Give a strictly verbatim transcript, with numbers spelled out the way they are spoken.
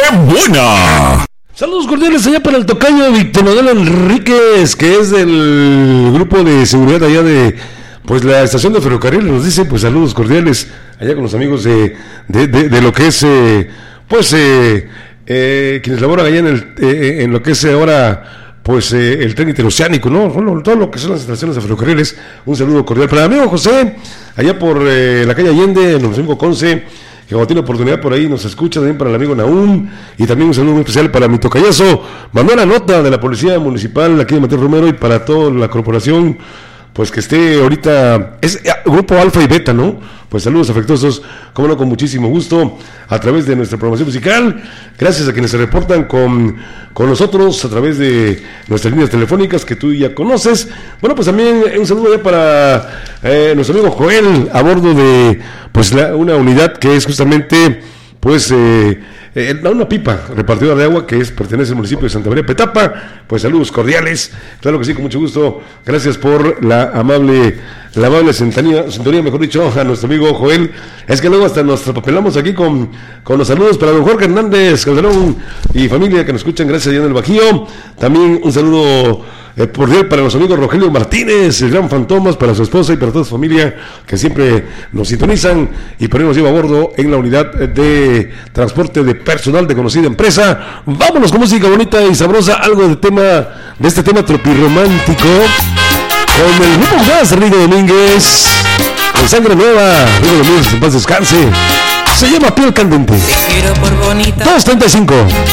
buena! Saludos cordiales allá para el tocayo Víctor Manuel Enríquez, que es del grupo de seguridad allá de pues la estación de ferrocarril. Nos dice pues saludos cordiales allá con los amigos de, de, de, de lo que es eh, pues eh, eh, quienes laboran allá en, el, eh, en lo que es ahora pues eh, el tren interoceánico, ¿no? Bueno, todo lo que son las estaciones de ferrocarriles. Un saludo cordial para mi amigo José, allá por eh, la calle Allende, en el cinco Conce, que cuando tiene oportunidad por ahí nos escucha. También para el amigo Naúm, y también un saludo muy especial para mi tocayazo Manuel Nota de la Policía Municipal aquí de Mateo Romero, y para toda la corporación pues que esté ahorita, es eh, grupo Alfa y Beta, ¿no? Pues saludos afectuosos, como no, con muchísimo gusto, a través de nuestra programación musical. Gracias a quienes se reportan con, con nosotros a través de nuestras líneas telefónicas que tú ya conoces. Bueno, pues también un saludo para eh, nuestro amigo Joel, a bordo de pues la, una unidad que es justamente pues eh, eh, una pipa repartidora de agua que es, pertenece al municipio de Santa María Petapa. Pues saludos cordiales, claro que sí, con mucho gusto. Gracias por la amable la amable sintonía, sintonía, mejor dicho, a nuestro amigo Joel. Es que luego hasta nos papelamos aquí con, con los saludos para don Jorge Hernández Calderón y familia que nos escuchan, gracias allá en el Bajío. También un saludo eh, cordial para los amigos Rogelio Martínez, el gran Fantomas, para su esposa y para toda su familia que siempre nos sintonizan y por ahí nos lleva a bordo en la unidad de transporte de personal de conocida empresa. Vámonos con música bonita y sabrosa, algo de tema, de este tema tropirromántico, con el grupo Gas, Rigo Domínguez, con Sangre Nueva. Rigo Domínguez, en paz descanse. Se llama Piel Candente. Te quiero por bonita. dos treinta y cinco.